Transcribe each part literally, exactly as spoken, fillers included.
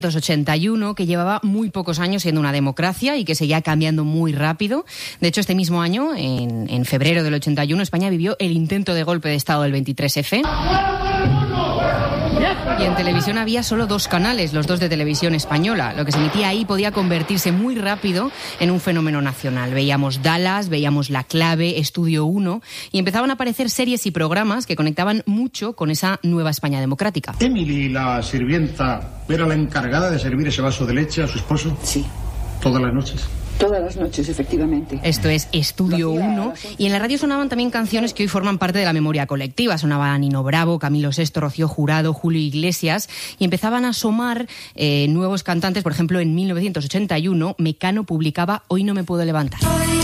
ochenta y uno, que llevaba muy pocos años siendo una democracia y que seguía cambiando muy rápido. De hecho, este mismo año, en, en febrero del ochenta y uno, España vivió el intento de golpe de Estado del veintitrés efe. Y en televisión había solo dos canales, los dos de Televisión Española. Lo que se emitía ahí podía convertirse muy rápido en un fenómeno nacional. Veíamos Dallas, veíamos La Clave, Estudio uno, y empezaban a aparecer series y programas que conectaban mucho con esa nueva España democrática. Emily, la sirvienta, ¿era la encargada de servir ese vaso de leche a su esposo? Sí. ¿Todas las noches? Todas las noches, efectivamente. Esto es Estudio uno, y en la radio sonaban también canciones que hoy forman parte de la memoria colectiva. Sonaba Nino Bravo, Camilo Sesto, Rocío Jurado, Julio Iglesias, y empezaban a asomar eh, nuevos cantantes. Por ejemplo, en mil novecientos ochenta y uno, Mecano publicaba Hoy no me puedo levantar.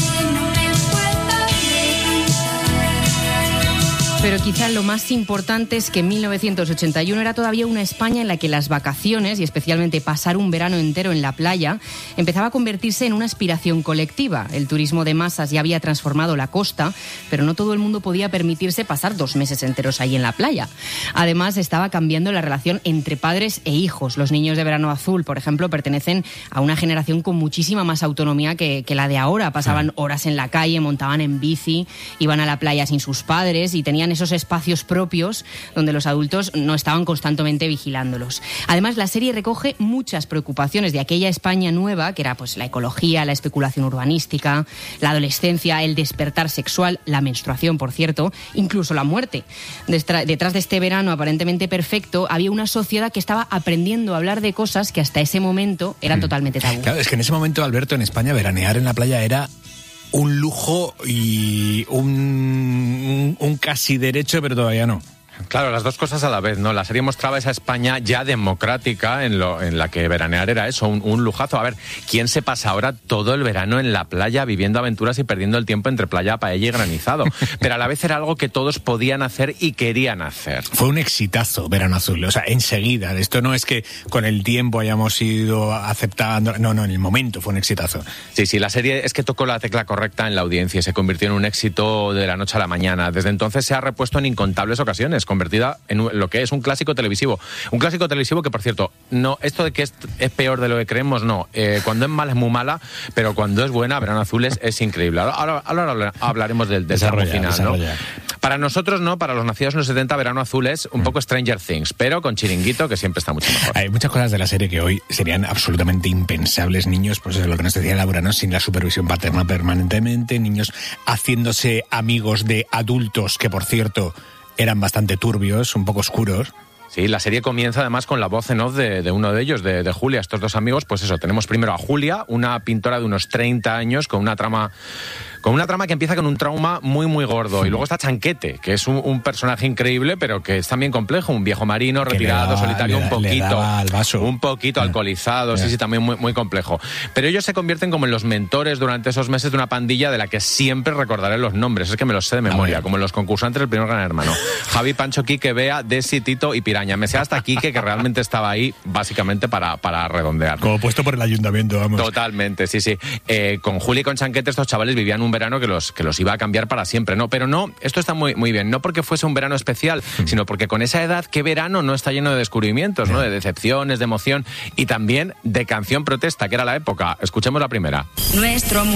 Pero quizá lo más importante es que en mil novecientos ochenta y uno era todavía una España en la que las vacaciones, y especialmente pasar un verano entero en la playa, empezaba a convertirse en una aspiración colectiva. El turismo de masas ya había transformado la costa, pero no todo el mundo podía permitirse pasar dos meses enteros ahí en la playa. Además, estaba cambiando la relación entre padres e hijos. Los niños de Verano Azul, por ejemplo, pertenecen a una generación con muchísima más autonomía que, que la de ahora. Pasaban horas en la calle, montaban en bici, iban a la playa sin sus padres y tenían esos espacios propios donde los adultos no estaban constantemente vigilándolos. Además, la serie recoge muchas preocupaciones de aquella España nueva, que era pues la ecología, la especulación urbanística, la adolescencia, el despertar sexual, la menstruación, por cierto, incluso la muerte. Detrás de este verano aparentemente perfecto había una sociedad que estaba aprendiendo a hablar de cosas que hasta ese momento eran totalmente tabú. Claro, es que en ese momento, Alberto, en España veranear en la playa era un lujo y un, un, un casi derecho, pero todavía no. Claro, las dos cosas a la vez, ¿no? La serie mostraba esa España ya democrática en, lo, en la que veranear era eso, un, un lujazo. A ver, ¿quién se pasa ahora todo el verano en la playa viviendo aventuras y perdiendo el tiempo entre playa, paella y granizado? Pero a la vez era algo que todos podían hacer y querían hacer. Fue un exitazo Verano Azul, o sea, enseguida. Esto no es que con el tiempo hayamos ido aceptando, no, no, en el momento fue un exitazo. Sí, sí, la serie es que tocó la tecla correcta en la audiencia y se convirtió en un éxito de la noche a la mañana. Desde entonces se ha repuesto en incontables ocasiones, convertida en lo que es un clásico televisivo. Un clásico televisivo que, por cierto, no, esto de que es, es peor de lo que creemos, no. Eh, cuando es mala es muy mala, pero cuando es buena, Verano Azul es, es increíble. Ahora, ahora hablaremos del desarrollo final, desarrolla. ¿no? Para nosotros, no, para los nacidos en los setenta, Verano Azul es un poco Stranger Things, pero con Chiringuito, que siempre está mucho mejor. Hay muchas cosas de la serie que hoy serían absolutamente impensables. Niños, pues eso es lo que nos decía Laura, ¿no? Sin la supervisión paterna permanentemente, niños haciéndose amigos de adultos que, por cierto, eran bastante turbios, un poco oscuros. Sí, la serie comienza además con la voz en off de, de uno de ellos, de, de Julia. Estos dos amigos, pues eso, tenemos primero a Julia, una pintora de unos treinta años con una trama... Con una trama que empieza con un trauma muy, muy gordo. Y luego está Chanquete, que es un, un personaje increíble, pero que es también complejo. Un viejo marino, retirado, daba, solitario, da, un poquito. Un poquito yeah. alcoholizado, yeah. sí, sí, también muy, muy complejo. Pero ellos se convierten como en los mentores durante esos meses de una pandilla de la que siempre recordaré los nombres. Es que me los sé de memoria, ah, como en los concursantes del primer Gran Hermano. Javi, Pancho, Quique, Bea, Desi, Tito y Piraña. Me sé hasta Quique, que realmente estaba ahí, básicamente, para, para redondear. Como puesto por el ayuntamiento, vamos. Totalmente, sí, sí. Eh, con Juli y con Chanquete, estos chavales vivían un verano que los, que los iba a cambiar para siempre, ¿no? Pero no, esto está muy, muy bien, no porque fuese un verano especial, sino porque con esa edad, ¿qué verano no está lleno de descubrimientos, ¿no? De decepciones, de emoción y también de canción protesta, que era la época. Escuchemos la primera. Nuestro